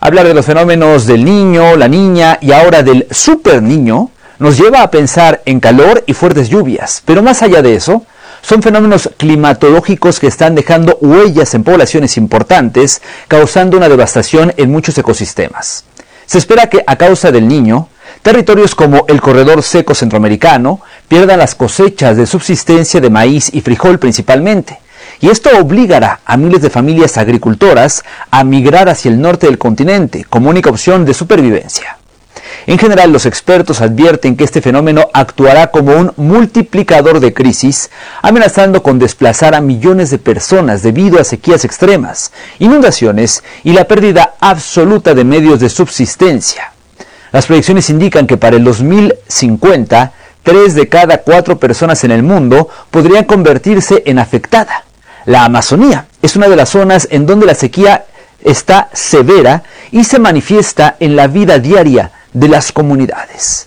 Hablar de los fenómenos del niño, la niña y ahora del super niño nos lleva a pensar en calor y fuertes lluvias, pero más allá de eso, son fenómenos climatológicos que están dejando huellas en poblaciones importantes, causando una devastación en muchos ecosistemas. Se espera que a causa del Niño, territorios como el corredor seco centroamericano pierdan las cosechas de subsistencia de maíz y frijol principalmente, y esto obligará a miles de familias agricultoras a migrar hacia el norte del continente como única opción de supervivencia. En general, los expertos advierten que este fenómeno actuará como un multiplicador de crisis, amenazando con desplazar a millones de personas debido a sequías extremas, inundaciones y la pérdida absoluta de medios de subsistencia. Las proyecciones indican que para el 2050, 3 de cada 4 personas en el mundo podrían convertirse en afectada. La Amazonía es una de las zonas en donde la sequía está severa y se manifiesta en la vida diaria de las comunidades.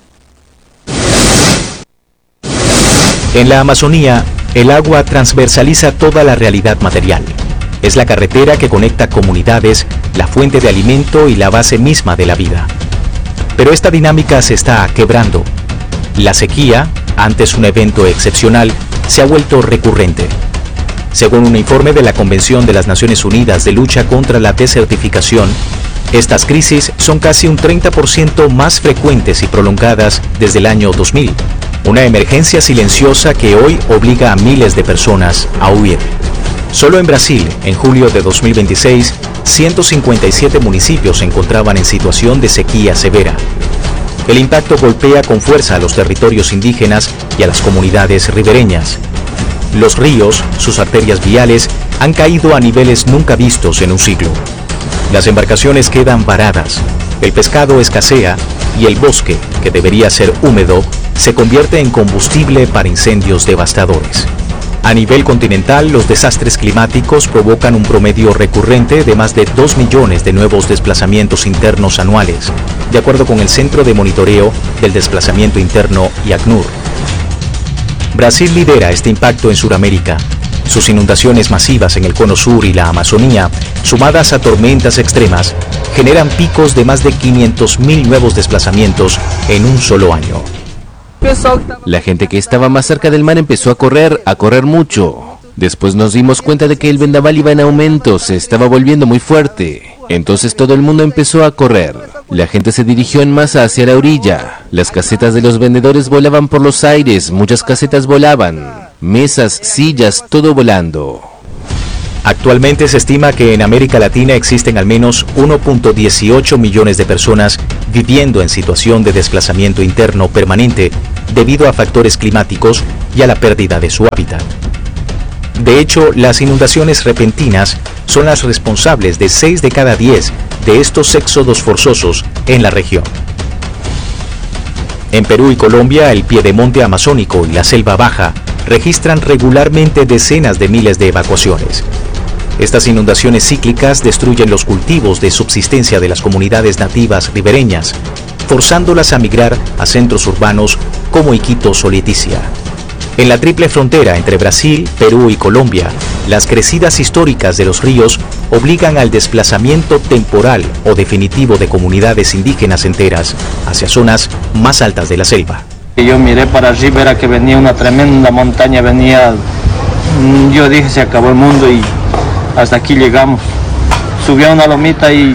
En la Amazonía, el agua transversaliza toda la realidad material. Es la carretera que conecta comunidades, la fuente de alimento y la base misma de la vida. Pero esta dinámica se está quebrando. La sequía, antes un evento excepcional, se ha vuelto recurrente. Según un informe de la Convención de las Naciones Unidas de Lucha contra la Desertificación, estas crisis son casi un 30% más frecuentes y prolongadas desde el año 2000, una emergencia silenciosa que hoy obliga a miles de personas a huir. Solo en Brasil, en julio de 2026, 157 municipios se encontraban en situación de sequía severa. El impacto golpea con fuerza a los territorios indígenas y a las comunidades ribereñas. Los ríos, sus arterias viales, han caído a niveles nunca vistos en un siglo. Las embarcaciones quedan varadas, el pescado escasea y el bosque, que debería ser húmedo, se convierte en combustible para incendios devastadores. A nivel continental, los desastres climáticos provocan un promedio recurrente de más de 2 millones de nuevos desplazamientos internos anuales, de acuerdo con el Centro de Monitoreo del Desplazamiento Interno y ACNUR. Brasil lidera este impacto en Sudamérica. Sus inundaciones masivas en el Cono Sur y la Amazonía, sumadas a tormentas extremas, generan picos de más de 500.000 nuevos desplazamientos en un solo año. La gente que estaba más cerca del mar empezó a correr mucho. Después nos dimos cuenta de que el vendaval iba en aumento, se estaba volviendo muy fuerte. Entonces todo el mundo empezó a correr. La gente se dirigió en masa hacia la orilla. Las casetas de los vendedores volaban por los aires, muchas casetas volaban. Mesas, sillas, todo volando. Actualmente se estima que en América Latina existen al menos 1.18 millones de personas viviendo en situación de desplazamiento interno permanente debido a factores climáticos y a la pérdida de su hábitat. De hecho, las inundaciones repentinas son las responsables de 6 de cada 10 de estos éxodos forzosos en la región. En Perú y Colombia, el piedemonte amazónico y la selva baja registran regularmente decenas de miles de evacuaciones. Estas inundaciones cíclicas destruyen los cultivos de subsistencia de las comunidades nativas ribereñas, forzándolas a migrar a centros urbanos como Iquitos o Leticia. En la triple frontera entre Brasil, Perú y Colombia, las crecidas históricas de los ríos obligan al desplazamiento temporal o definitivo de comunidades indígenas enteras hacia zonas más altas de la selva. Yo miré para arriba, era que venía una tremenda montaña, yo dije se acabó el mundo y hasta aquí llegamos. Subí a una lomita y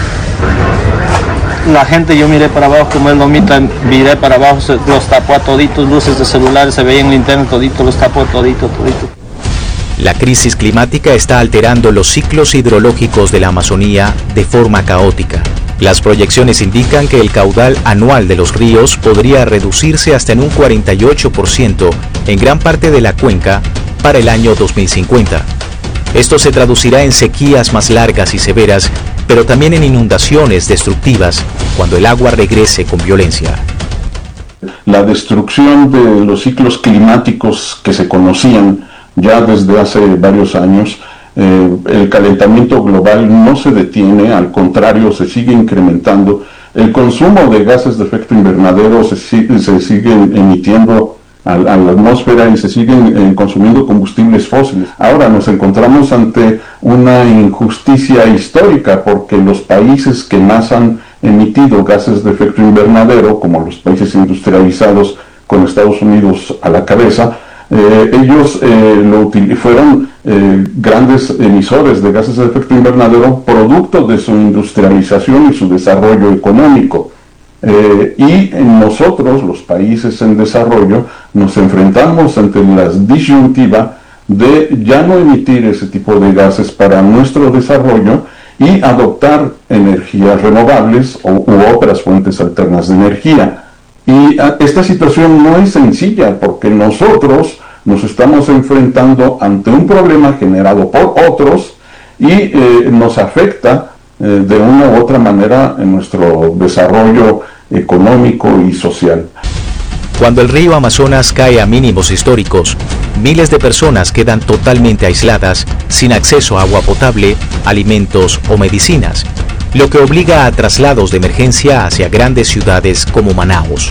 la gente, yo miré para abajo como es lomita, miré para abajo, los tapó a toditos, luces de celulares, se veían linternas toditos, los tapó todito. La crisis climática está alterando los ciclos hidrológicos de la Amazonía de forma caótica. Las proyecciones indican que el caudal anual de los ríos podría reducirse hasta en un 48% en gran parte de la cuenca para el año 2050. Esto se traducirá en sequías más largas y severas, pero también en inundaciones destructivas cuando el agua regrese con violencia. La destrucción de los ciclos climáticos que se conocían ya desde hace varios años, el calentamiento global no se detiene, al contrario, se sigue incrementando. El consumo de gases de efecto invernadero se sigue emitiendo a la atmósfera y se siguen consumiendo combustibles fósiles. Ahora nos encontramos ante una injusticia histórica porque los países que más han emitido gases de efecto invernadero, como los países industrializados con Estados Unidos a la cabeza, ellos fueron grandes emisores de gases de efecto invernadero producto de su industrialización y su desarrollo económico. Y nosotros, los países en desarrollo, nos enfrentamos ante la disyuntiva de ya no emitir ese tipo de gases para nuestro desarrollo y adoptar energías renovables u otras fuentes alternas de energía. Y esta situación no es sencilla porque nosotros nos estamos enfrentando ante un problema generado por otros y nos afecta de una u otra manera en nuestro desarrollo económico y social. Cuando el río Amazonas cae a mínimos históricos, miles de personas quedan totalmente aisladas, sin acceso a agua potable, alimentos o medicinas, lo que obliga a traslados de emergencia hacia grandes ciudades como Manaus.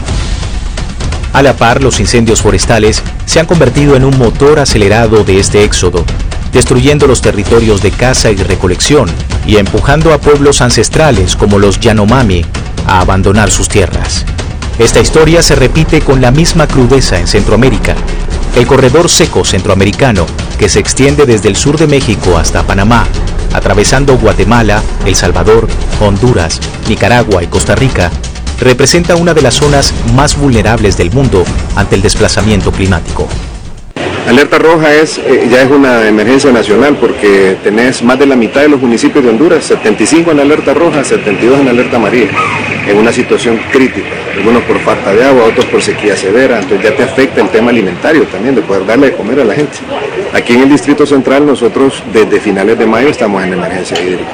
A la par, los incendios forestales se han convertido en un motor acelerado de este éxodo, destruyendo los territorios de caza y recolección y empujando a pueblos ancestrales como los Yanomami a abandonar sus tierras. Esta historia se repite con la misma crudeza en Centroamérica. El corredor seco centroamericano, que se extiende desde el sur de México hasta Panamá, atravesando Guatemala, El Salvador, Honduras, Nicaragua y Costa Rica, representa una de las zonas más vulnerables del mundo ante el desplazamiento climático. Alerta roja ya es una emergencia nacional porque tenés más de la mitad de los municipios de Honduras, 75 en alerta roja, 72 en alerta amarilla, en una situación crítica, algunos por falta de agua, otros por sequía severa, entonces ya te afecta el tema alimentario también, de poder darle de comer a la gente. Aquí en el Distrito Central nosotros desde finales de mayo estamos en emergencia hídrica.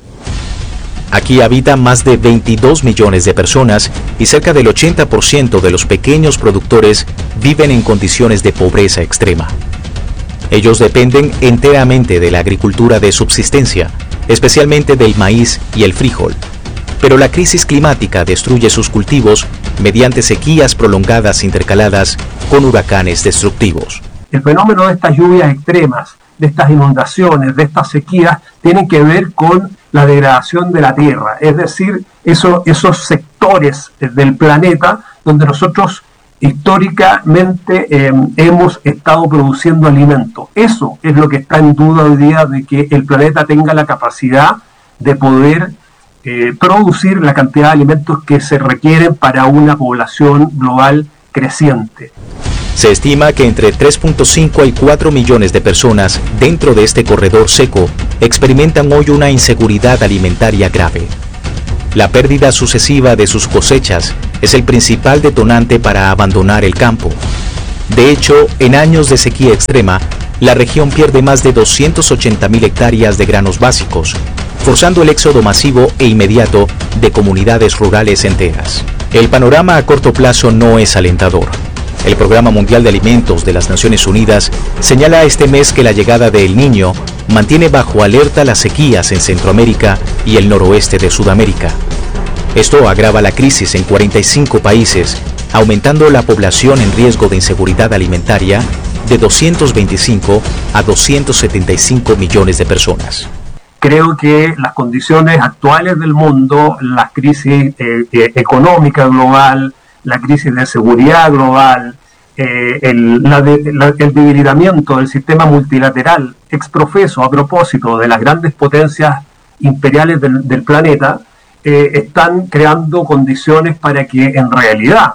Aquí habitan más de 22 millones de personas y cerca del 80% de los pequeños productores viven en condiciones de pobreza extrema. Ellos dependen enteramente de la agricultura de subsistencia, especialmente del maíz y el frijol. Pero la crisis climática destruye sus cultivos mediante sequías prolongadas intercaladas con huracanes destructivos. El fenómeno de estas lluvias extremas, de estas inundaciones, de estas sequías, tienen que ver con la degradación de la Tierra, es decir, esos sectores del planeta donde nosotros históricamente hemos estado produciendo alimentos. Eso es lo que está en duda hoy día, de que el planeta tenga la capacidad de poder producir la cantidad de alimentos que se requieren para una población global creciente. Se estima que entre 3.5 y 4 millones de personas dentro de este corredor seco experimentan hoy una inseguridad alimentaria grave. La pérdida sucesiva de sus cosechas es el principal detonante para abandonar el campo. De hecho, en años de sequía extrema, la región pierde más de 280.000 hectáreas de granos básicos, forzando el éxodo masivo e inmediato de comunidades rurales enteras. El panorama a corto plazo no es alentador. El Programa Mundial de Alimentos de las Naciones Unidas señala este mes que la llegada de El Niño mantiene bajo alerta las sequías en Centroamérica y el noroeste de Sudamérica. Esto agrava la crisis en 45 países, aumentando la población en riesgo de inseguridad alimentaria de 225 a 275 millones de personas. Creo que las condiciones actuales del mundo, la crisis económica global, la crisis de seguridad global, el debilitamiento del sistema multilateral exprofeso a propósito de las grandes potencias imperiales del planeta, están creando condiciones para que en realidad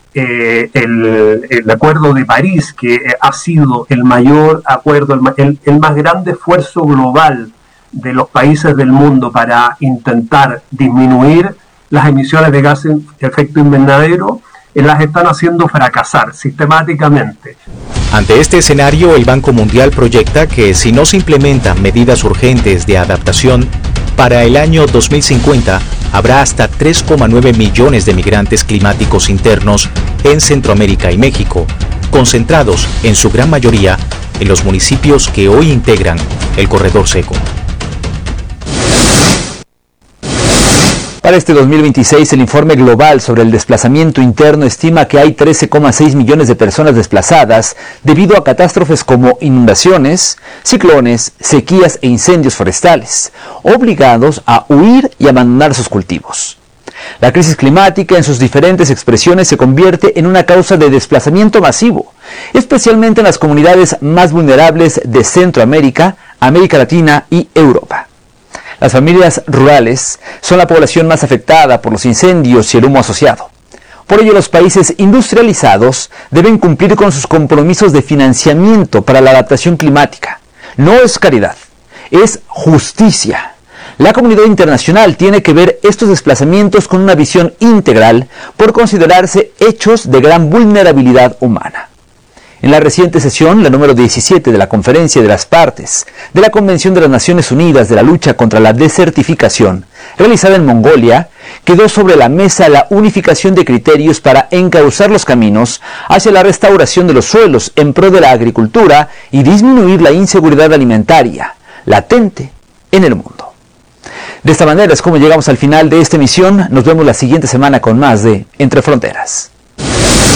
el Acuerdo de París, que ha sido el mayor acuerdo, el más grande esfuerzo global de los países del mundo para intentar disminuir las emisiones de gases de efecto invernadero, las están haciendo fracasar sistemáticamente. Ante este escenario, el Banco Mundial proyecta que si no se implementan medidas urgentes de adaptación, para el año 2050 habrá hasta 3,9 millones de migrantes climáticos internos en Centroamérica y México, concentrados en su gran mayoría en los municipios que hoy integran el corredor seco. Para este 2026, el informe global sobre el desplazamiento interno estima que hay 13,6 millones de personas desplazadas debido a catástrofes como inundaciones, ciclones, sequías e incendios forestales, obligados a huir y abandonar sus cultivos. La crisis climática en sus diferentes expresiones se convierte en una causa de desplazamiento masivo, especialmente en las comunidades más vulnerables de Centroamérica, América Latina y Europa. Las familias rurales son la población más afectada por los incendios y el humo asociado. Por ello, los países industrializados deben cumplir con sus compromisos de financiamiento para la adaptación climática. No es caridad, es justicia. La comunidad internacional tiene que ver estos desplazamientos con una visión integral por considerarse hechos de gran vulnerabilidad humana. En la reciente sesión, la número 17 de la Conferencia de las Partes de la Convención de las Naciones Unidas de la Lucha contra la Desertificación, realizada en Mongolia, quedó sobre la mesa la unificación de criterios para encauzar los caminos hacia la restauración de los suelos en pro de la agricultura y disminuir la inseguridad alimentaria latente en el mundo. De esta manera es como llegamos al final de esta emisión. Nos vemos la siguiente semana con más de Entre Fronteras.